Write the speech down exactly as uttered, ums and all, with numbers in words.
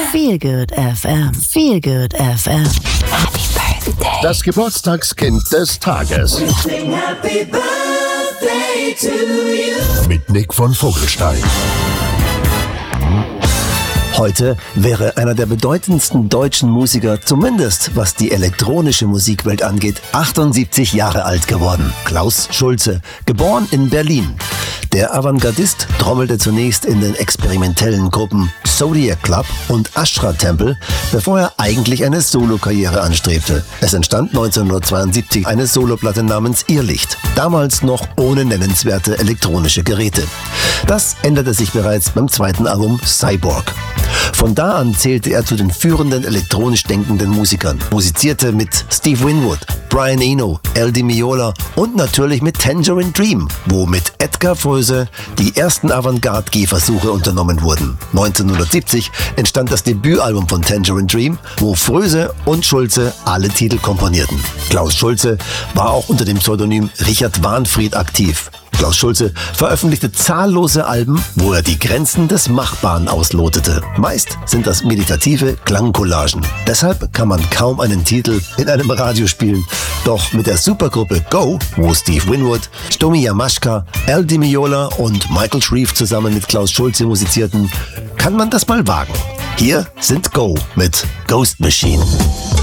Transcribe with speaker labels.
Speaker 1: Feel Good F M. Feel Good F M. Happy Birthday.
Speaker 2: Das Geburtstagskind des Tages.
Speaker 3: Happy Birthday to you.
Speaker 2: Mit Nick von Vogelstein.
Speaker 4: Heute wäre einer der bedeutendsten deutschen Musiker, zumindest was die elektronische Musikwelt angeht, achtundsiebzig Jahre alt geworden. Klaus Schulze, geboren in Berlin. Der Avantgardist trommelte zunächst in den experimentellen Gruppen Zodiac Club und Ashra Temple, bevor er eigentlich eine Solokarriere anstrebte. Es entstand neunzehnhundertzweiundsiebzig eine Soloplatte namens Irrlicht, damals noch ohne nennenswerte elektronische Geräte. Das änderte sich bereits beim zweiten Album Cyborg. Von da an zählte er zu den führenden elektronisch denkenden Musikern, musizierte mit Steve Winwood, Brian Eno, El Di Meola und natürlich mit Tangerine Dream, wo mit Edgar Froese die ersten Avantgarde-Gehversuche unternommen wurden. neunzehnhundertsiebzig entstand das Debütalbum von Tangerine Dream, wo Froese und Schulze alle Titel komponierten. Klaus Schulze war auch unter dem Pseudonym Richard Wahnfried aktiv. Klaus Schulze veröffentlichte zahllose Alben, wo er die Grenzen des Machbaren auslotete. Meist sind das meditative Klangcollagen. Deshalb kann man kaum einen Titel in einem Radio spielen. Doch mit der Supergruppe Go, wo Steve Winwood, Stomy Yamashka, El Di Meola und Michael Shreve zusammen mit Klaus Schulze musizierten, kann man das mal wagen. Hier sind Go mit Ghost Machine.